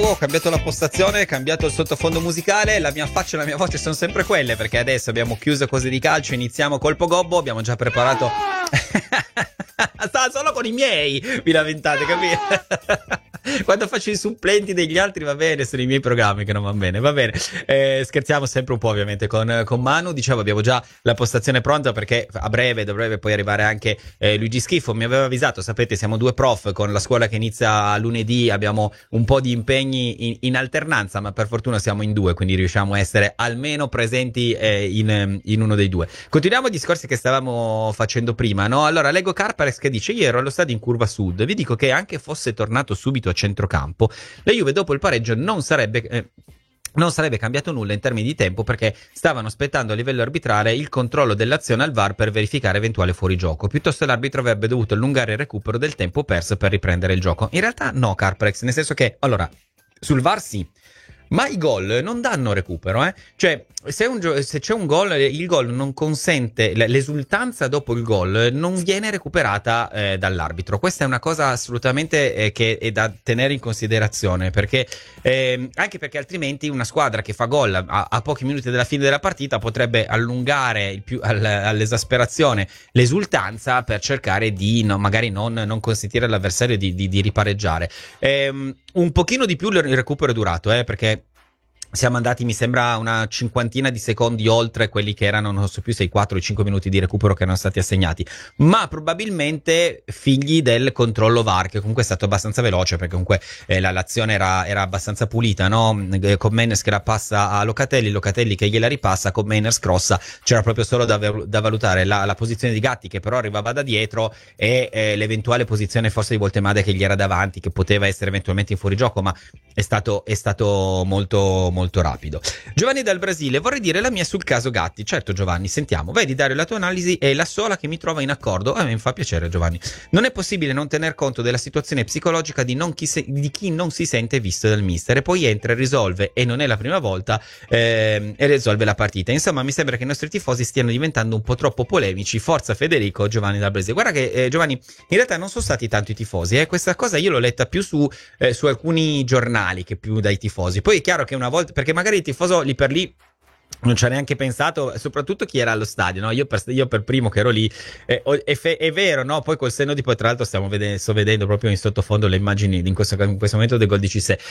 ho cambiato la postazione, cambiato il sottofondo musicale, la mia faccia e la mia voce sono sempre quelle, perché adesso abbiamo chiuso cose di calcio, iniziamo colpo gobbo, abbiamo già preparato... Sta solo con i miei, vi lamentate, capite? Quando faccio i supplenti degli altri va bene, sono i miei programmi che non va bene, va bene. Scherziamo sempre un po' ovviamente con Manu, dicevo abbiamo già la postazione pronta perché a breve dovrebbe poi arrivare anche Luigi Schifo, mi aveva avvisato, sapete siamo due prof con la scuola che inizia lunedì, abbiamo un po' di impegni in alternanza, ma per fortuna siamo in due, quindi riusciamo a essere almeno presenti in uno dei due. Continuiamo i discorsi che stavamo facendo prima, no? Allora leggo Carparex che dice: io ero allo stadio in curva sud, vi dico che anche fosse tornato subito a centrocampo, la Juve dopo il pareggio non sarebbe cambiato nulla in termini di tempo, perché stavano aspettando a livello arbitrale il controllo dell'azione al VAR per verificare eventuale fuorigioco. Piuttosto l'arbitro avrebbe dovuto allungare il recupero del tempo perso per riprendere il gioco. In realtà no, Carprex, nel senso che, allora, sul VAR sì, ma i gol non danno recupero, Cioè, se c'è un gol, il gol non consente, l'esultanza dopo il gol non viene recuperata dall'arbitro. Questa è una cosa assolutamente che è da tenere in considerazione, perché anche perché altrimenti una squadra che fa gol a pochi minuti dalla fine della partita potrebbe allungare all'esasperazione l'esultanza per cercare di magari non consentire all'avversario di ripareggiare. Un pochino di più il recupero è durato, perché siamo andati, mi sembra, una cinquantina di secondi oltre quelli che erano, non so più se i 4 o i 5 minuti di recupero che erano stati assegnati, ma probabilmente figli del controllo VAR, che comunque è stato abbastanza veloce, perché comunque l'azione era abbastanza pulita, no? Con Menners che la passa a Locatelli che gliela ripassa, con Menners crossa, c'era proprio solo da valutare la posizione di Gatti, che però arrivava da dietro, e l'eventuale posizione forse di Voltemade che gli era davanti, che poteva essere eventualmente in fuorigioco, ma è stato molto molto rapido. Giovanni dal Brasile: vorrei dire la mia sul caso Gatti. Certo Giovanni, sentiamo, vedi Dario, la tua analisi è la sola che mi trova in accordo. A me mi fa piacere Giovanni. Non è possibile non tener conto della situazione psicologica di chi non si sente visto dal mister, e poi entra e risolve, e non è la prima volta, e risolve la partita. Insomma, mi sembra che i nostri tifosi stiano diventando un po' troppo polemici. Forza Federico. Giovanni dal Brasile: guarda che Giovanni, in realtà non sono stati tanto i tifosi, questa cosa io l'ho letta più su alcuni giornali che più dai tifosi. Poi è chiaro che una volta, perché magari il tifoso lì per lì non ci ha neanche pensato, soprattutto chi era allo stadio, no? Io per primo che ero lì, è vero, no? Poi col senno di poi, tra l'altro sto vedendo proprio in sottofondo le immagini in questo momento del gol di Cissé.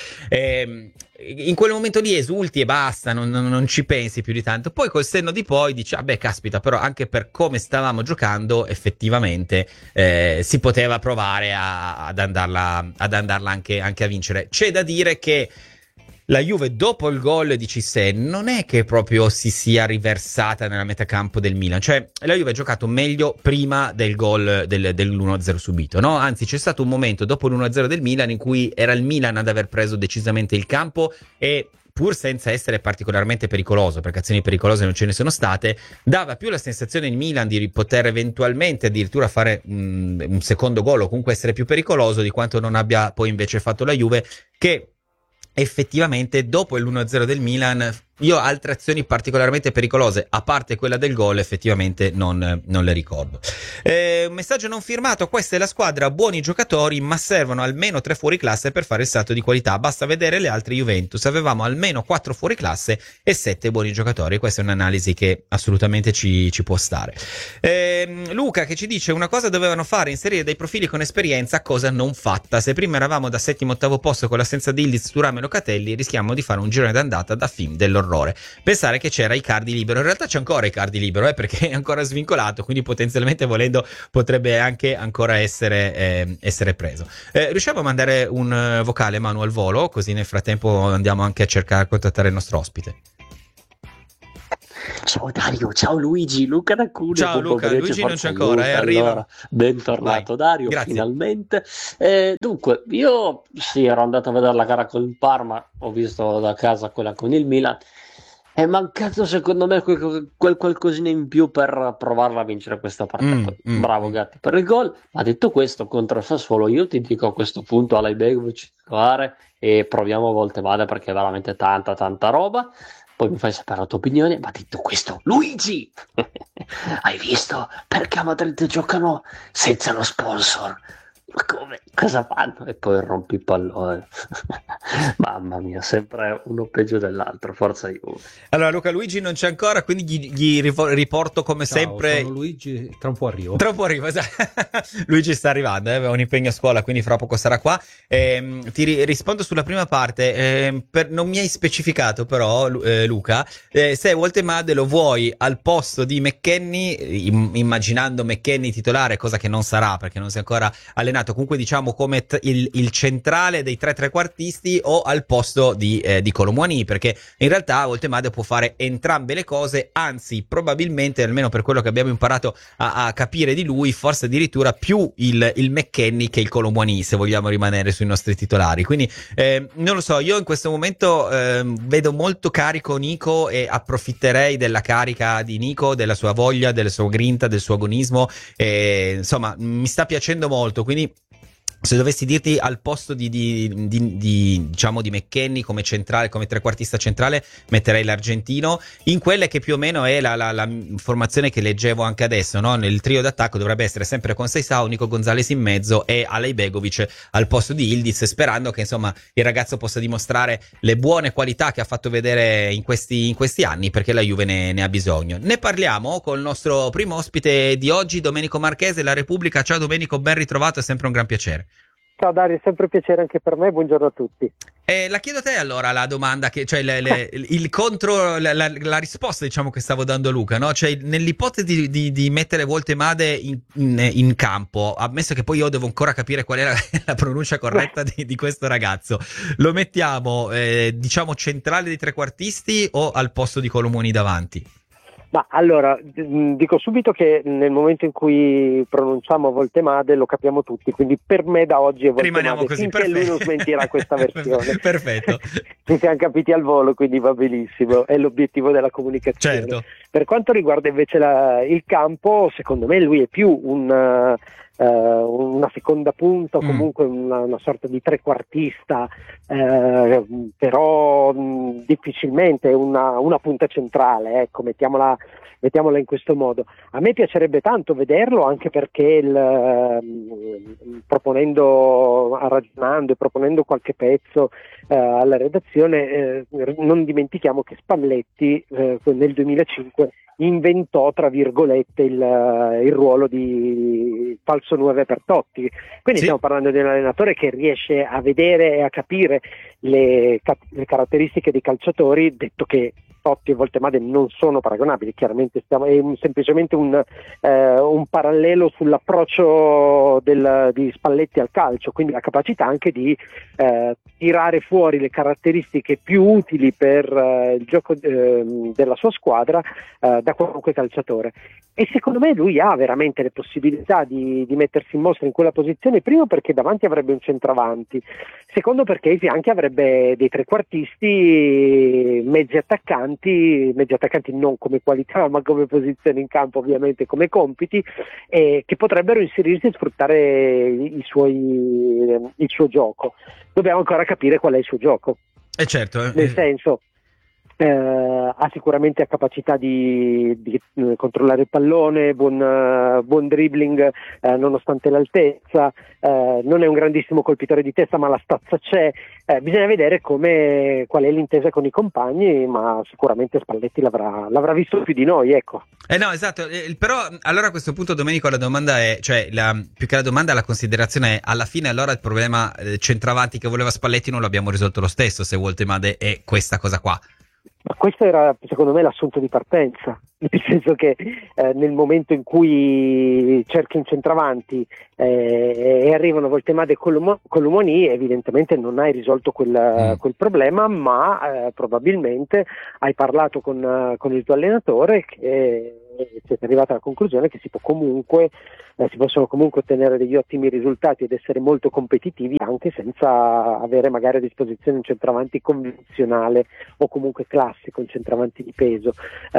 In quel momento lì esulti e basta, non ci pensi più di tanto. Poi col senno di poi dici: ah beh, caspita, però anche per come stavamo giocando effettivamente si poteva provare ad andarla anche a vincere. C'è da dire che la Juve dopo il gol di Cissé non è che proprio si sia riversata nella metacampo del Milan, cioè la Juve ha giocato meglio prima del gol dell'1-0 subito, no? Anzi, c'è stato un momento dopo l'1-0 del Milan in cui era il Milan ad aver preso decisamente il campo, e pur senza essere particolarmente pericoloso, perché azioni pericolose non ce ne sono state, dava più la sensazione il Milan di poter eventualmente addirittura fare un secondo gol o comunque essere più pericoloso, di quanto non abbia poi invece fatto la Juve, che effettivamente dopo l'1-0 del Milan io altre azioni particolarmente pericolose, a parte quella del gol, effettivamente non le ricordo. Un messaggio non firmato: questa è la squadra, buoni giocatori, ma servono almeno 3 fuoriclasse per fare il salto di qualità, basta vedere le altre Juventus, avevamo almeno 4 fuoriclasse e 7 buoni giocatori. Questa è un'analisi che assolutamente ci può stare. Luca che ci dice: una cosa dovevano fare, inserire dei profili con esperienza, cosa non fatta. Se prima eravamo da 7º-8º posto con l'assenza di Ildiz, Thuram e Locatelli, rischiamo di fare un girone d'andata da film dell'orrore. Pensare che c'era Icardi libero, in realtà c'è ancora Icardi libero, perché è ancora svincolato, quindi potenzialmente volendo potrebbe anche ancora essere preso. Riusciamo a mandare un vocale, Manu, al volo, così nel frattempo andiamo anche a cercare di contattare il nostro ospite. Ciao Dario, ciao Luigi, Luca da Cuneo. Ciao Luca, Luigi non c'è ancora, arriva. Allora, bentornato. Vai. Dario, grazie. Finalmente. Dunque, io sì, ero andato a vedere la gara con il Parma, ho visto da casa quella con il Milan. È mancato secondo me quel qualcosina in più per provarla a vincere questa partita. Bravo Gatti per il gol. Ma detto questo, contro Sassuolo io ti dico a questo punto Alaibegovic titolare e proviamo Voltemade, perché è veramente tanta roba. Poi mi fai sapere la tua opinione. Ma detto questo, Luigi, hai visto perché a Madrid giocano senza lo sponsor? Ma come? Cosa fanno? E poi rompi il pallone. Mamma mamma mia, sempre uno peggio dell'altro, forza Juve. Allora Luca Luigi non c'è ancora, quindi gli riporto come Ciao, sempre. Sono Luigi, tra un po' arrivo. Esatto. Luigi sta arrivando, aveva un impegno a scuola, quindi fra poco sarà qua. Ti rispondo sulla prima parte. Non mi hai specificato però, Luca, se Woltemade lo vuoi al posto di McKennie, immaginando McKennie titolare, cosa che non sarà perché non si è ancora allenato, comunque diciamo come il centrale dei tre trequartisti, o al posto di Kolo Muani, perché in realtà Woltemade può fare entrambe le cose, anzi probabilmente, almeno per quello che abbiamo imparato a capire di lui, forse addirittura più il McKennie che il Kolo Muani, se vogliamo rimanere sui nostri titolari. Quindi non lo so, io in questo momento vedo molto carico Nico e approfitterei della carica di Nico, della sua voglia, della sua grinta, del suo agonismo, insomma mi sta piacendo molto, quindi se dovessi dirti al posto diciamo di McKennie come centrale, come trequartista centrale, metterei l'argentino in quelle che più o meno è la formazione che leggevo anche adesso, no? Nel trio d'attacco dovrebbe essere sempre con Seisao, Nico Gonzalez in mezzo e Alejbegovic al posto di Ildiz, sperando che insomma il ragazzo possa dimostrare le buone qualità che ha fatto vedere in questi anni, perché la Juve ne ha bisogno. Ne parliamo con il nostro primo ospite di oggi, Domenico Marchese, La Repubblica. Ciao Domenico, ben ritrovato, è sempre un gran piacere. Ciao Dario, è sempre un piacere anche per me, buongiorno a tutti. La chiedo a te allora la domanda, cioè il contro, la risposta diciamo che stavo dando a Luca, no? Cioè nell'ipotesi di mettere Woltemade in campo, ammesso che poi io devo ancora capire qual è la pronuncia corretta di questo ragazzo, lo mettiamo diciamo centrale dei trequartisti o al posto di Kolo Muani davanti? Ma allora, dico subito che nel momento in cui pronunciamo Woltemade lo capiamo tutti, quindi per me da oggi è Woltemade, rimaniamo così, finché lui non smentirà questa versione. Perfetto. Ci siamo capiti al volo, quindi va benissimo, è l'obiettivo della comunicazione. Certo. Per quanto riguarda invece il campo, secondo me lui è più una seconda punta, o comunque una sorta di trequartista, però difficilmente una punta centrale, ecco, mettiamola in questo modo. A me piacerebbe tanto vederlo, anche perché ragionando e proponendo qualche pezzo alla redazione, non dimentichiamo che Spalletti nel 2005 inventò, tra virgolette, il ruolo di falso 9 per Totti. Quindi stiamo parlando di un allenatore che riesce a vedere e a capire le caratteristiche dei calciatori, detto che Totti e Woltemade non sono paragonabili, chiaramente è semplicemente un parallelo sull'approccio di Spalletti al calcio, quindi la capacità anche di tirare fuori le caratteristiche più utili per il gioco della sua squadra da qualunque calciatore. E secondo me lui ha veramente le possibilità di mettersi in mostra in quella posizione, primo perché davanti avrebbe un centravanti, secondo perché anche avrebbe dei trequartisti mezzi attaccanti non come qualità ma come posizione in campo, ovviamente come compiti, che potrebbero inserirsi e sfruttare il suo gioco. Dobbiamo ancora capire qual è il suo gioco. Certo. Nel senso, ha sicuramente capacità di controllare il pallone, buon dribbling nonostante l'altezza, non è un grandissimo colpitore di testa ma la stazza c'è, bisogna vedere qual è l'intesa con i compagni, ma sicuramente Spalletti l'avrà visto più di noi, ecco. No, esatto, però allora a questo punto Domenico la domanda è, cioè più che la domanda la considerazione è, alla fine allora il problema centravanti che voleva Spalletti non l'abbiamo risolto lo stesso, se Woltemade è questa cosa qua. Ma questo era secondo me l'assunto di partenza, nel senso che nel momento in cui cerchi un centravanti e arrivano Woltemade e Kolo Muani, evidentemente non hai risolto quel problema, ma probabilmente hai parlato con il tuo allenatore e siete arrivati alla conclusione che si possono comunque ottenere degli ottimi risultati ed essere molto competitivi anche senza avere magari a disposizione un centravanti convenzionale o comunque classico, un centravanti di peso.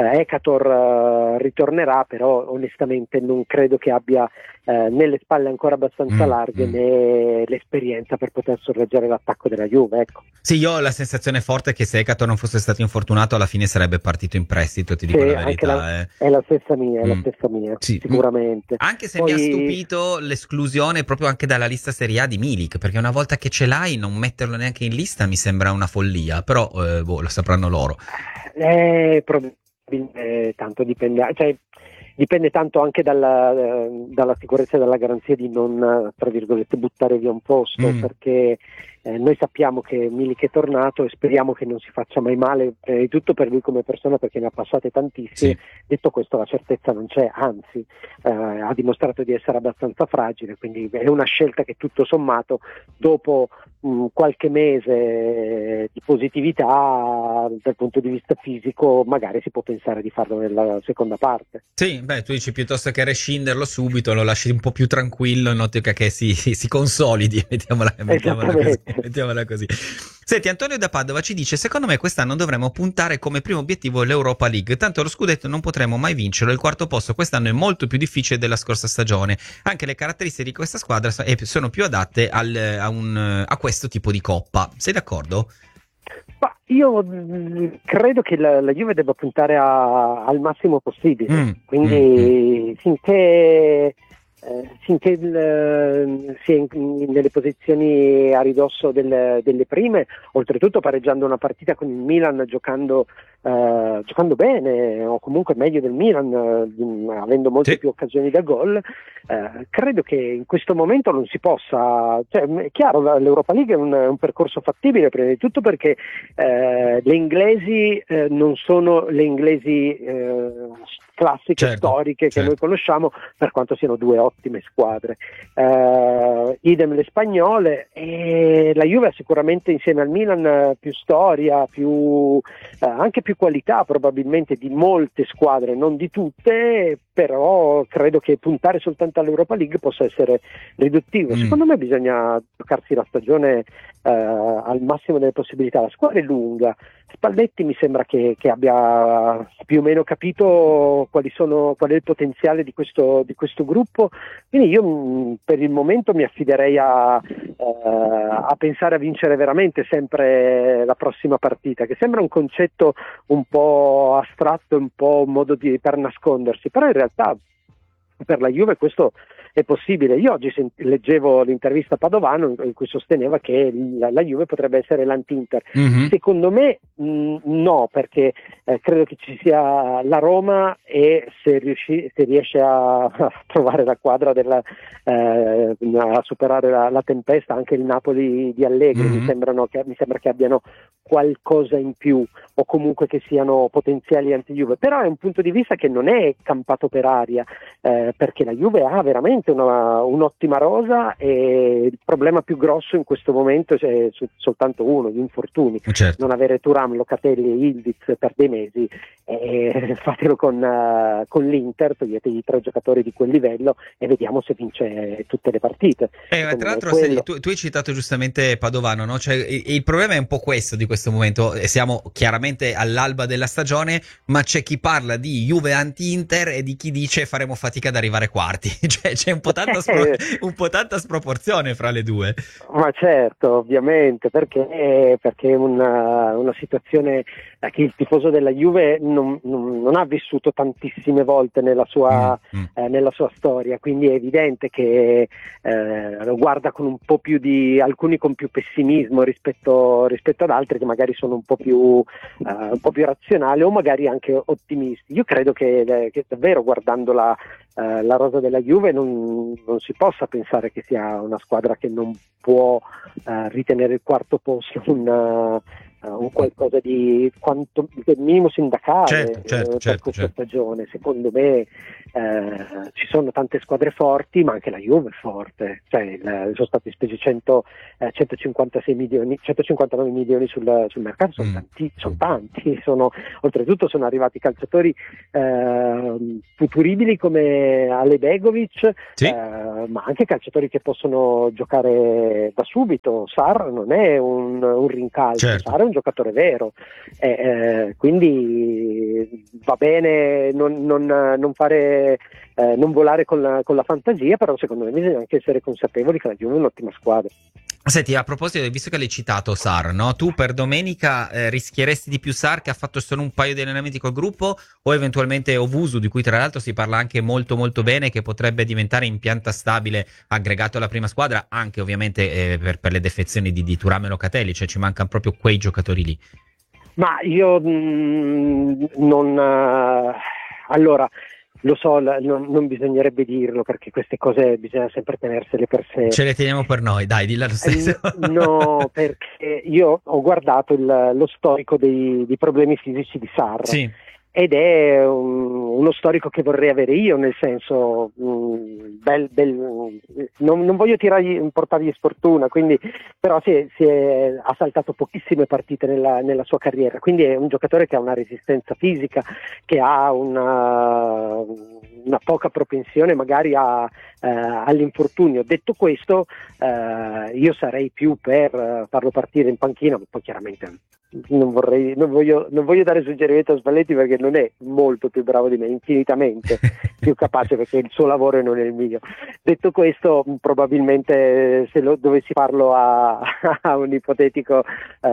Hector ritornerà, però onestamente non credo che abbia né le spalle ancora abbastanza larghe né l'esperienza per poter sorreggere l'attacco della Juve, ecco. Sì, io ho la sensazione forte che se Hector non fosse stato infortunato alla fine sarebbe partito in prestito, ti dico la verità. È la la stessa mia, sì, sicuramente. Anche se mi ha stupito l'esclusione proprio anche dalla lista Serie A di Milik, perché una volta che ce l'hai non metterlo neanche in lista mi sembra una follia, però lo sapranno loro. Probabilmente tanto dipende tanto anche dalla sicurezza e dalla garanzia di non, tra virgolette, buttare via un posto, perché noi sappiamo che Milik è tornato e speriamo che non si faccia mai male, prima di tutto per lui come persona, perché ne ha passate tantissime. Detto questo, la certezza non c'è, anzi ha dimostrato di essere abbastanza fragile, quindi è una scelta che tutto sommato dopo qualche mese di positività dal punto di vista fisico magari si può pensare di farlo nella seconda parte. Sì, tu dici piuttosto che rescinderlo subito, lo lasci un po' più tranquillo in ottica che si consolidi, mettiamola così. Senti, Antonio da Padova ci dice: secondo me quest'anno dovremmo puntare come primo obiettivo l'Europa League, tanto lo scudetto non potremo mai vincerlo, il quarto posto quest'anno è molto più difficile della scorsa stagione, anche le caratteristiche di questa squadra sono più adatte a questo tipo di coppa. Sei d'accordo? Ma io credo che la Juve debba puntare al massimo possibile, quindi finché si è nelle posizioni a ridosso delle prime, oltretutto pareggiando una partita con il Milan giocando bene, o comunque meglio del Milan, avendo molte più occasioni da gol, credo che in questo momento non si possa, è chiaro, l'Europa League è un percorso fattibile, prima di tutto perché le inglesi non sono le inglesi classiche, storiche che noi conosciamo, per quanto siano due ottime squadre. Idem le spagnole, e la Juve ha sicuramente insieme al Milan più storia, anche più qualità probabilmente di molte squadre, non di tutte, però credo che puntare soltanto all'Europa League possa essere riduttivo. Secondo me bisogna giocarsi la stagione al massimo delle possibilità. La squadra è lunga, Spalletti mi sembra che abbia più o meno capito qual è il potenziale di questo gruppo, quindi io per il momento mi affiderei a pensare a vincere veramente sempre la prossima partita, che sembra un concetto un po' astratto, un po' un modo per nascondersi, però in realtà per la Juve questo è possibile. Io oggi leggevo l'intervista a Padovano in cui sosteneva che la Juve potrebbe essere l'anti-Inter. Secondo me no, perché credo che ci sia la Roma, e se riesce a trovare la quadra a superare la tempesta, anche il Napoli di Allegri mi sembra che abbiano qualcosa in più, o comunque che siano potenziali anti-Juve, però è un punto di vista che non è campato per aria, perché la Juve ha veramente un'ottima rosa, e il problema più grosso in questo momento è soltanto uno: gli infortuni. Non avere Thuram, Locatelli e Yildiz per dei mesi, fatelo con l'Inter, toglietegli 3 giocatori di quel livello e vediamo se vince tutte le partite. Tra l'altro tu hai citato giustamente Padovano, no? Cioè, il problema è un po' questo di questo momento, siamo chiaramente all'alba della stagione, ma c'è chi parla di Juve anti-Inter e di chi dice faremo fatica ad arrivare quarti. Cioè, c'è un po' tanta sproporzione fra le due. Ma certo, ovviamente, perché è una situazione che il tifoso della Juve non ha vissuto tantissime volte nella sua storia, quindi è evidente che lo guarda con un po' più alcuni con più pessimismo rispetto ad altri che magari sono un po' più razionali, o magari anche ottimisti. Io credo che davvero, guardando la rosa della Juve, non si possa pensare che sia una squadra che non può ritenere il quarto posto un qualcosa di minimo sindacale per questa stagione. Secondo me ci sono tante squadre forti, ma anche la Juve è forte, sono stati spesi 156 milioni, 159 milioni sul mercato, sono tanti, oltretutto sono arrivati calciatori futuribili come Ale Begovic, ma anche calciatori che possono giocare da subito. Sarr non è un rincalzo, Sarr è un giocatore vero, quindi va bene non volare con la fantasia, però secondo me bisogna anche essere consapevoli che la Juve è un'ottima squadra. Senti, a proposito, visto che l'hai citato Sar, no? Tu per domenica rischieresti di più Sar, che ha fatto solo un paio di allenamenti col gruppo, o eventualmente Ovusu, di cui tra l'altro si parla anche molto molto bene, che potrebbe diventare in pianta stabile aggregato alla prima squadra, anche ovviamente per le defezioni di Thuram e Locatelli, cioè ci mancano proprio quei giocatori lì. Ma io non... allora, lo so, non bisognerebbe dirlo, perché queste cose bisogna sempre tenersele per sé. Ce le teniamo per noi, dai, dilla lo stesso. No, perché io ho guardato lo storico dei problemi fisici di Sarr. Sì. Ed è uno storico che vorrei avere io, nel senso, non voglio portargli sfortuna, quindi, però ha saltato pochissime partite nella sua carriera, quindi è un giocatore che ha una resistenza fisica, che ha una poca propensione magari all'infortunio. Detto questo, io sarei più per farlo partire in panchina, ma poi chiaramente non voglio dare suggerimento a Spalletti, perché non è molto più bravo di me, infinitamente più capace, perché il suo lavoro non è il mio. Detto questo, probabilmente se dovessi farlo a un ipotetico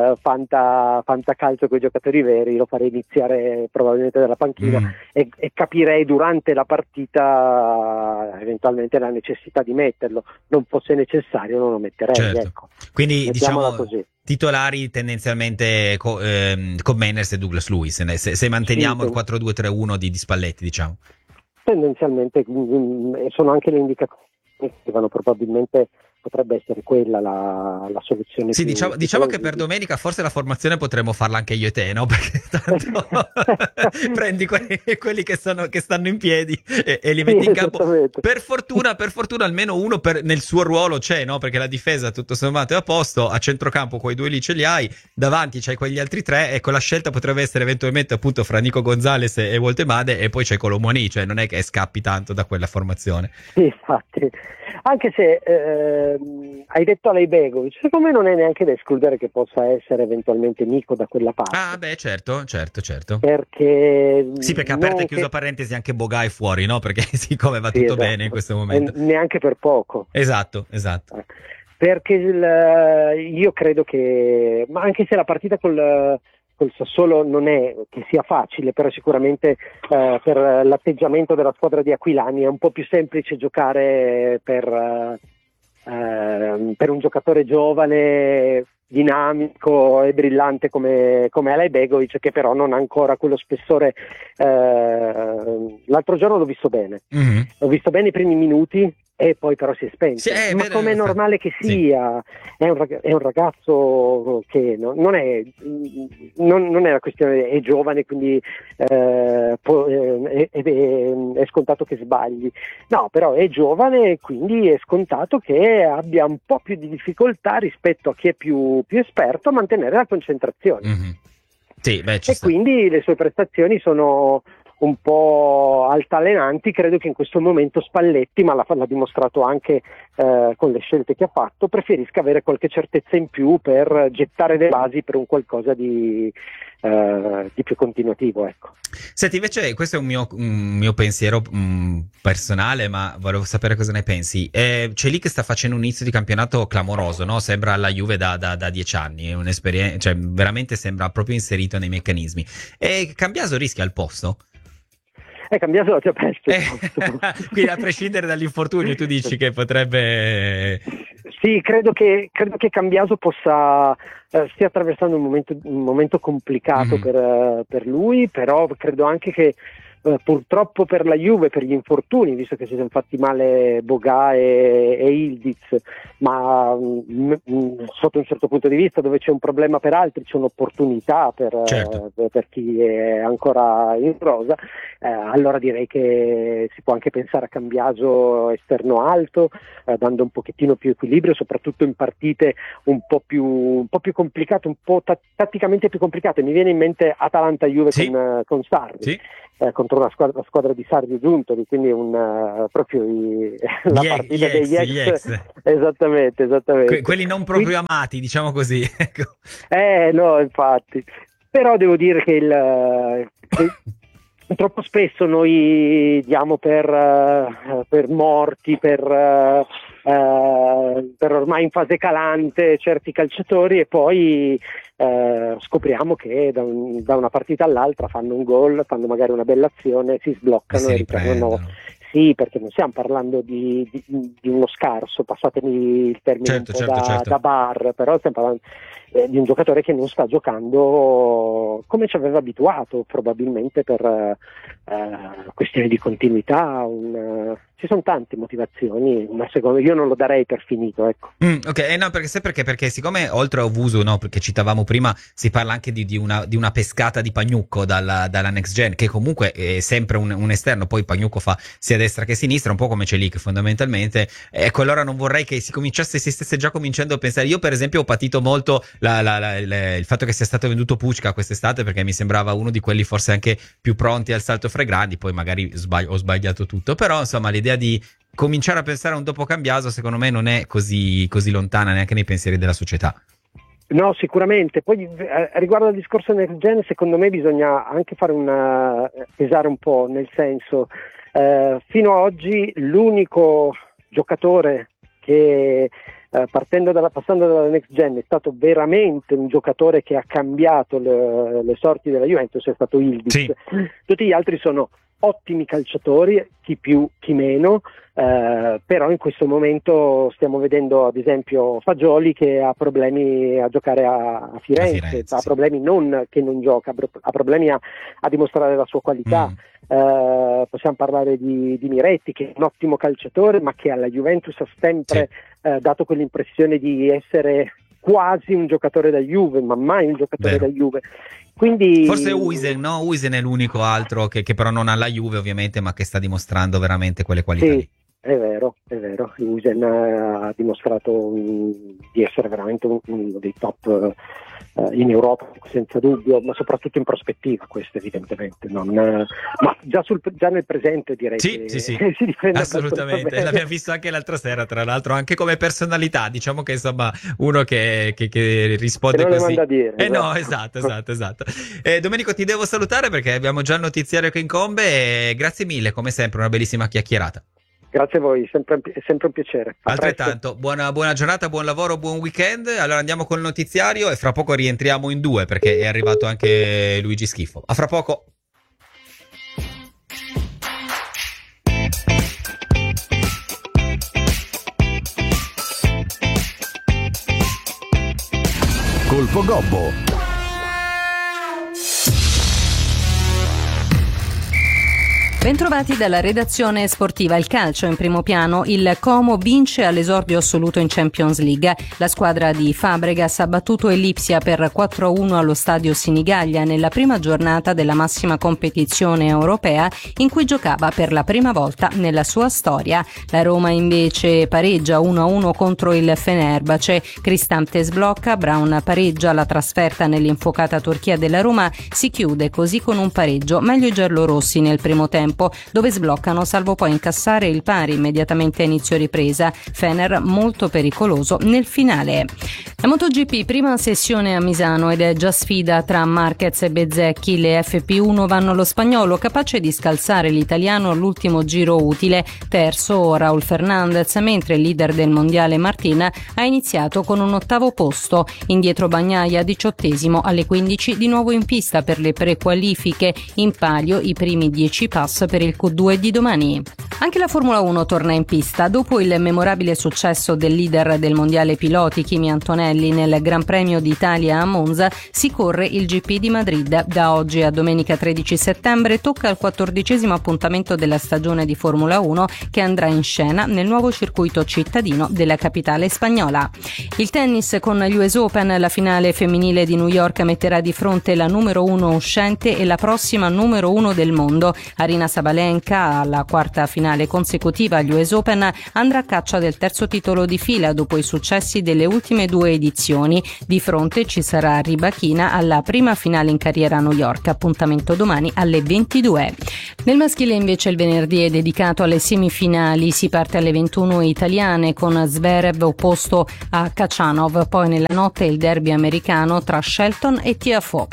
fantacalcio con i giocatori veri, lo farei iniziare probabilmente dalla panchina e capirei durante la partita eventualmente la necessità di metterlo. Non fosse necessario non lo metterei. Certo. Ecco. Quindi mettiamola diciamo così. Titolari tendenzialmente con Manners e Douglas Luiz, se manteniamo il 4-2-3-1 di Spalletti, diciamo. Tendenzialmente sono anche le indicazioni che probabilmente potrebbe essere quella la soluzione. Sì, diciamo che per domenica forse la formazione potremmo farla anche io e te, no? Perché tanto prendi quelli che stanno in piedi e li metti in campo. Per fortuna almeno uno nel suo ruolo c'è, no? Perché la difesa tutto sommato è a posto, a centrocampo quei due lì ce li hai, davanti c'hai quegli altri tre, e con la scelta potrebbe essere eventualmente appunto fra Nico Gonzalez e Voltemade, e poi c'è Colomoni, cioè non è che scappi tanto da quella formazione. Sì, infatti. Anche se hai detto Alej Begovic, secondo me non è neanche da escludere che possa essere eventualmente Nico da quella parte. Ah, beh, certo. Perché sì, perché aperta e chiusa parentesi anche Boga è fuori, no? Perché siccome va tutto bene in questo momento. Neanche per poco. Esatto. Perché io credo che, ma anche se la partita col Sassuolo non è che sia facile, però sicuramente per l'atteggiamento della squadra di Aquilani è un po' più semplice giocare per un giocatore giovane, dinamico e brillante come Alej Begovic, che però non ha ancora quello spessore. L'altro giorno l'ho visto bene, L'ho visto bene i primi minuti, e poi però si è spento. Sì, ma come è normale che sia, sì. È un ragazzo che non è una questione, è giovane, quindi è scontato che sbagli. No, però è giovane e quindi è scontato che abbia un po' più di difficoltà rispetto a chi è più esperto a mantenere la concentrazione. Sì, beh, quindi le sue prestazioni sono un po' altalenanti. Credo che in questo momento Spalletti, ma l'ha dimostrato anche con le scelte che ha fatto, preferisca avere qualche certezza in più per gettare le basi per un qualcosa di più continuativo, ecco. Senti, invece questo è un mio pensiero personale, ma volevo sapere cosa ne pensi. C'è lì che sta facendo un inizio di campionato clamoroso, no? Sembra la Juve da 10 anni, è un'esperienza, cioè veramente sembra proprio inserito nei meccanismi. E Cambiaso rischia il posto? Cambiaso l'ha già perso. Quindi a prescindere dall'infortunio tu dici che potrebbe... Sì, credo che Cambiaso stia attraversando un momento complicato per lui, però credo anche che purtroppo per la Juve, per gli infortuni, visto che si sono fatti male Boga e Ildiz, ma sotto un certo punto di vista, dove c'è un problema per altri c'è un'opportunità per chi è ancora in rosa. Allora direi che si può anche pensare a Cambiaso esterno alto, dando un pochettino più equilibrio, soprattutto in partite un po' più complicate, un po' tatticamente più complicate. Mi viene in mente Atalanta-Juve con Sarri. Sì. Contro una squadra di Sarri Giuntoli, quindi proprio la partita degli ex. Esattamente. Quelli non proprio amati, diciamo così. No, infatti. Però devo dire che Troppo spesso noi diamo per morti, per ormai in fase calante certi calciatori, e poi scopriamo che da una partita all'altra fanno un gol, fanno magari una bella azione, si sbloccano e ritornano. Sì, perché non stiamo parlando di uno scarso, passatemi il termine certo. Da bar, però stiamo parlando di un giocatore che non sta giocando come ci aveva abituato, probabilmente per questioni di continuità. Ci sono tante motivazioni, ma secondo me io non lo darei per finito, ecco. Ok, no, perché siccome oltre a Owusu, no, perché citavamo prima, si parla anche di una pescata di Pagnucco dalla next gen, che comunque è sempre un esterno, poi Pagnucco fa sia destra che sinistra, un po' come Celik fondamentalmente. Ecco, allora non vorrei che si stesse già cominciando a pensare. Io per esempio ho patito molto il fatto che sia stato venduto Pucca quest'estate, perché mi sembrava uno di quelli forse anche più pronti al salto fra i grandi, poi magari ho sbagliato tutto, però insomma l'idea di cominciare a pensare a un dopo Cambiaso secondo me non è così lontana neanche nei pensieri della società. No, sicuramente. Poi riguardo al discorso next gen, secondo me bisogna anche pesare un po', nel senso, fino ad oggi l'unico giocatore che passando dalla next gen è stato veramente un giocatore che ha cambiato le sorti della Juventus è stato Yildiz. Sì. Tutti gli altri sono ottimi calciatori, chi più chi meno, però in questo momento stiamo vedendo ad esempio Fagioli che ha problemi a giocare a Firenze, ha problemi non che non gioca, ha problemi a dimostrare la sua qualità. Possiamo parlare di Miretti, che è un ottimo calciatore ma che alla Juventus ha sempre dato quell'impressione di essere quasi un giocatore da Juve, ma mai un giocatore da Juve. Quindi forse Huijsen, no? Huijsen è l'unico altro che però non ha la Juve ovviamente, ma che sta dimostrando veramente quelle qualità lì. È vero. Huijsen ha dimostrato di essere veramente uno dei top in Europa, senza dubbio, ma soprattutto in prospettiva, questo evidentemente. Ma già nel presente direi che si difende assolutamente. L'abbiamo visto anche l'altra sera, tra l'altro, anche come personalità, diciamo che insomma uno che risponde che non così. Le manda a dire, No, esatto. Domenico, ti devo salutare perché abbiamo già il notiziario che incombe, e grazie mille, come sempre, una bellissima chiacchierata. Grazie a voi, è sempre un piacere. Altrettanto, buona giornata, buon lavoro, buon weekend. Allora andiamo col notiziario e fra poco rientriamo in due perché è arrivato anche Luigi Schifo. A fra poco. Colpo Gobbo. Bentrovati dalla redazione sportiva. Il calcio in primo piano. Il Como vince all'esordio assoluto in Champions League. La squadra di Fabregas ha battuto il Lipsia per 4-1 allo stadio Sinigaglia nella prima giornata della massima competizione europea in cui giocava per la prima volta nella sua storia. La Roma invece pareggia 1-1 contro il Fenerbahce. Cristante sblocca, Brown pareggia, la trasferta nell'infuocata Turchia della Roma si chiude così con un pareggio. Meglio i giallorossi nel primo tempo, dove sbloccano salvo poi incassare il pari immediatamente a inizio ripresa. Fener molto pericoloso nel finale. La MotoGP, prima sessione a Misano ed è già sfida tra Marquez e Bezzecchi. Le FP1 vanno allo spagnolo, capace di scalzare l'italiano all'ultimo giro utile. Terzo Raul Fernandez, mentre il leader del mondiale Martin ha iniziato con un ottavo posto. Indietro Bagnaia, 18° alle 15, di nuovo in pista per le prequalifiche. In palio i primi 10 pass per il Q2 di domani. Anche la Formula 1 torna in pista. Dopo il memorabile successo del leader del mondiale piloti Kimi Antonelli nel Gran Premio d'Italia a Monza, si corre il GP di Madrid. Da oggi a domenica 13 settembre tocca al 14° appuntamento della stagione di Formula 1 che andrà in scena nel nuovo circuito cittadino della capitale spagnola. Il tennis con gli US Open, la finale femminile di New York metterà di fronte la numero 1 uscente e la prossima numero 1 del mondo. Aryna Sabalenka, alla quarta finale consecutiva agli US Open, andrà a caccia del terzo titolo di fila dopo i successi delle ultime 2 edizioni. Di fronte ci sarà Rybakina alla prima finale in carriera a New York, appuntamento domani alle 22. Nel maschile invece il venerdì è dedicato alle semifinali, si parte alle 21 italiane con Zverev opposto a Khachanov, poi nella notte il derby americano tra Shelton e Tiafoe.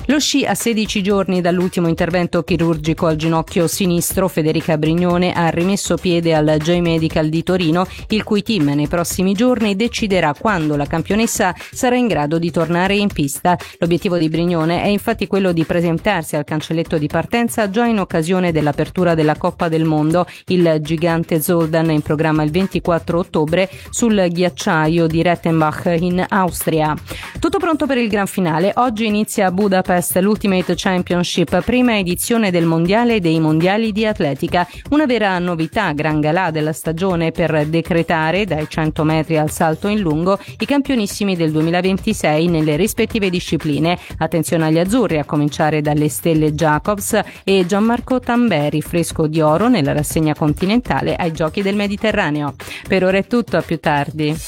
Lo sci a 16 giorni dall'ultimo intervento chirurgico al ginocchio sinistro, Federica Brignone ha rimesso piede al J-Medical di Torino, il cui team nei prossimi giorni deciderà quando la campionessa sarà in grado di tornare in pista. L'obiettivo di Brignone è infatti quello di presentarsi al cancelletto di partenza già in occasione dell'apertura della Coppa del Mondo. Il gigante Zoldan è in programma il 24 ottobre sul ghiacciaio di Rettenbach in Austria. Tutto pronto per il gran finale. Oggi inizia a Budapest l'Ultimate Championship, prima edizione del mondiale e dei mondiali di atletica. Una vera novità, gran galà della stagione per decretare dai 100 metri al salto in lungo i campionissimi del 2026 nelle rispettive discipline. Attenzione agli azzurri, a cominciare dalle stelle Jacobs e Gianmarco Tamberi, fresco di oro nella rassegna continentale ai Giochi del Mediterraneo. Per ora è tutto, a più tardi.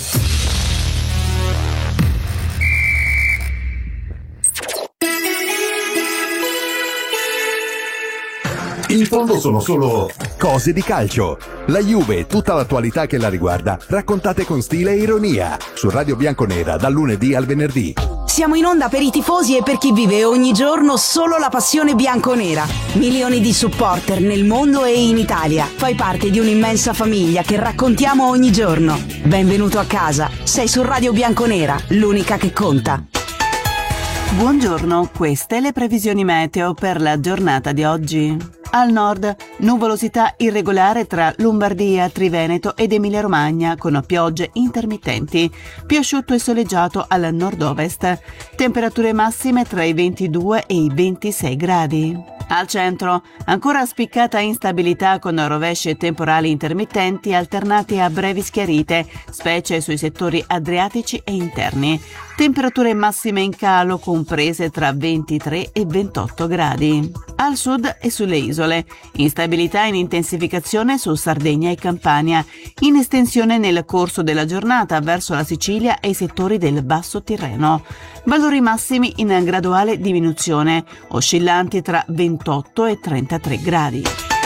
In fondo sono solo cose di calcio. La Juve e tutta l'attualità che la riguarda, raccontate con stile e ironia. Su Radio Bianconera, dal lunedì al venerdì. Siamo in onda per i tifosi e per chi vive ogni giorno solo la passione bianconera. Milioni di supporter nel mondo e in Italia. Fai parte di un'immensa famiglia che raccontiamo ogni giorno. Benvenuto a casa. Sei su Radio Bianconera, l'unica che conta. Buongiorno, queste le previsioni meteo per la giornata di oggi. Al nord, nuvolosità irregolare tra Lombardia, Triveneto ed Emilia-Romagna con piogge intermittenti. Più asciutto e soleggiato al nord-ovest. Temperature massime tra i 22 e i 26 gradi. Al centro, ancora spiccata instabilità con rovesci e temporali intermittenti alternati a brevi schiarite, specie sui settori adriatici e interni. Temperature massime in calo comprese tra 23 e 28 gradi. Al sud e sulle isole, instabilità in intensificazione su Sardegna e Campania, in estensione nel corso della giornata verso la Sicilia e i settori del Basso Tirreno. Valori massimi in graduale diminuzione, oscillanti tra 28 e 33 gradi.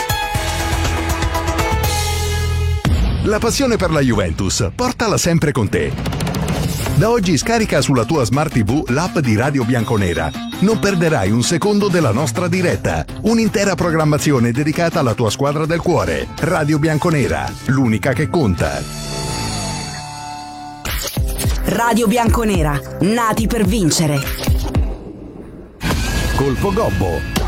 La passione per la Juventus, portala sempre con te. Da oggi scarica sulla tua Smart TV l'app di Radio Bianconera. Non perderai un secondo della nostra diretta. Un'intera programmazione dedicata alla tua squadra del cuore. Radio Bianconera, l'unica che conta. Radio Bianconera, nati per vincere. Colpo Gobbo.